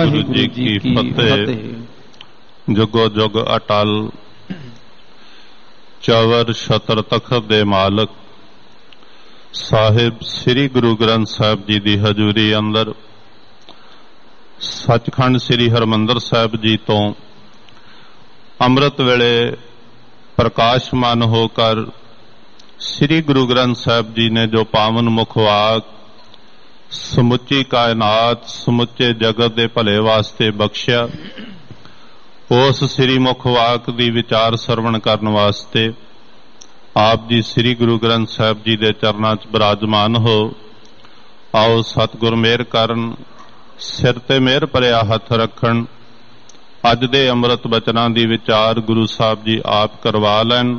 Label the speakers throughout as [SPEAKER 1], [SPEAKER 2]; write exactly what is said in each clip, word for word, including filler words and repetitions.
[SPEAKER 1] ਵਾਹਿਗुरु जी की फतेह। जुगो जुग अटल चवर छतर तखत दे मालक साहिब श्री गुरु ग्रंथ साहिब जी की हजूरी अंदर सचखंड श्री हरमंदर साहिब जी तो अमृत वेले प्रकाशमान होकर श्री गुरु ग्रंथ साहिब जी ने जो पावन मुखवाक समुची कायनात समुचे जगत के भले वास्ते बख्शिया, उस श्री मुखवाक की विचार सरवण करने वास्ते आप जी श्री गुरु ग्रंथ साहिब जी के चरणों च विराजमान हो। आओ सतगुर मेहर करन, सिर ते मेहर भरिया हथ रखन। अज दे अमृत बचनां दी विचार गुरु साहब जी आप करवा लैन।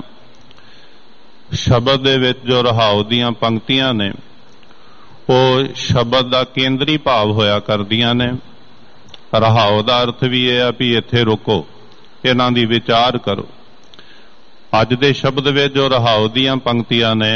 [SPEAKER 1] शब्द दे विच जो रहाओ दीआं पंक्तियां ने ਉਹ शब्द का केंद्री भाव होया करदियां ने। रहाओ का अर्थ भी यह है भी इत्थे रुको, इन्हां दी विचार करो। अज दे शब्द विच जो रहाओ दीआं पंक्तियां ने,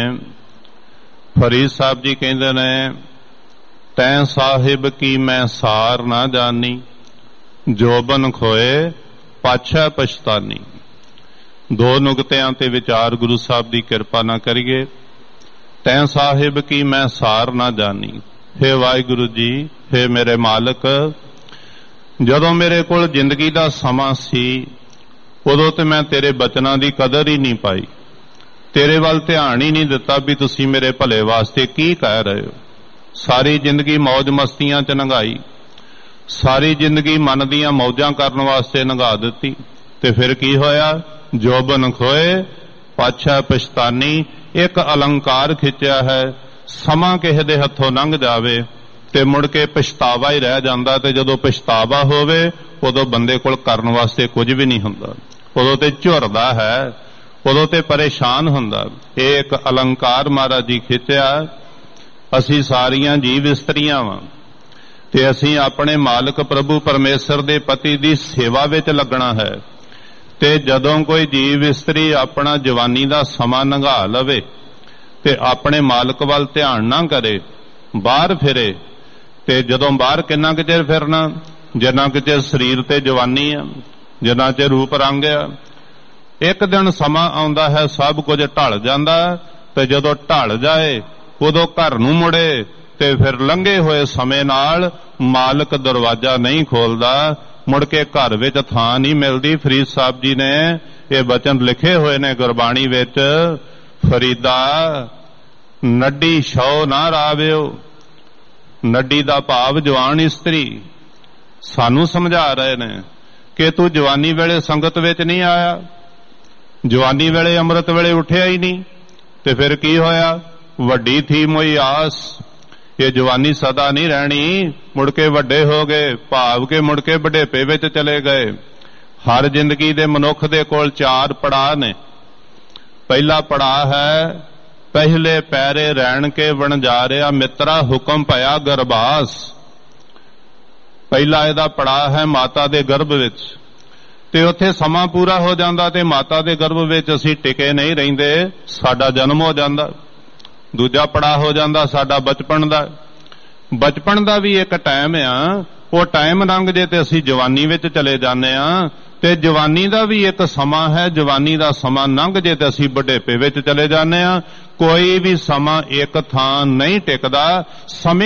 [SPEAKER 1] फरीद साहब जी कहंदे ने, तैं साहिब की मैं सार ना जानी, जोबन खोए पाछा पछतानी। दो नुकतियां ते विचार गुरु साहब की कृपा ना करिए। तैं साहिब की मैं सार ना जानी। हे वाहिगुरु जी, हे मेरे मालक, जदों मेरे कोल जिंदगी दा समा सी उदों ते मैं तेरे बचनां दी कदर ही नहीं पाई, तेरे वल ध्यान ही नहीं दिता भी तुसीं मेरे भले वास्ते की कह रहे हो। सारी जिंदगी मौज मस्तियां च लंघाई, सारी जिंदगी मन दियां मौजां करन वास्ते लंघा दित्ती, ते फिर की होया? जोबन खोए पाछा पछतानी। एक अलंकार खिंचिया है, समा किसे दे हथों लंघ जावे ते मुड़ के पछतावा ही रह जांदा, ते जदों पछतावा होवे उदों बंदे कोल करन वास्ते कुछ भी नहीं हुंदा, उदों ते झुरदा है, उदों ते परेशान हुंदा। एक अलंकार महाराज जी खिंचिया। असीं सारियां जीव इस्त्रियां वां ते असीं अपने मालक प्रभु परमेश्वर दे पति दी सेवा विच लगना है। ते जदों कोई जीव इस्त्री अपना जवानी का समा लंघा लवे ते अपने मालक वाल ध्यान ना करे, बाहर फिरे, ते जदों बाहर किन्ना कुछ चिर फिरना, जिन्ना कुछ चिर शरीर ते जवानी आ, जिन्ना चिर रूप रंग आ। एक दिन समा आउंदा है सब कुछ ढल जांदा, ते जदों ढल जाए उदों घर नूं मुड़े ते फिर लंघे होए समय नाल मालक दरवाजा नहीं खोलदा, मुड़ के घर विच थां नहीं मिलदी। फरीद साहब जी ने ये बचन लिखे हुए ने गुरबाणी विच, फरीदा नड्डी शौ ना राविओ। नड्डी दा भाव जवान इस्त्री सानू समझा रहे ने कि तू जवानी वेले संगत विच नहीं आया, जवानी वेले अमृत वेले उठिया ही नहीं, ते फिर की होया? वड्डी थी मोई आस। ये जवानी सदा नहीं रहनी, मुड़के वड्डे हो गए, भाव के मुड़के बुढ़ेपे विच चले गए। हर जिंदगी दे मनुख दे कोल चार पड़ाव ने। पहला पड़ाव है, पहले पैरे रैन के वणजारिया मित्रा हुक्म पया गरबास। पहला इहदा पड़ाव है माता दे गर्भ विच, ते उत्थे समा पूरा हो जांदा ते माता दे गर्भ विच असीं टिके नहीं रहिंदे, साडा जन्म हो जांदा। दूजा पड़ा हो जाता साडा बचपन का। बचपन का भी एक टाइम आ, वो टाइम लंघ जे ते असीं जवानी विच चले जाने आ, ते जवानी का भी एक समा है, जवानी का समा लंघ जे ते असीं बुढ़ेपे विच चले जाने आ। कोई भी समा एक थां नहीं टिकदा। समय